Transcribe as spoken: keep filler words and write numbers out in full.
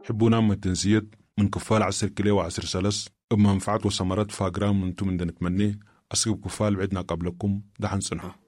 حبونا من التنسيات من كفال عسر كلي وعسر سلس بمنفعات وثمرات فاقرام من انتم من نتمنيه أسقب كفال بعدنا قبلكم ده حنصنها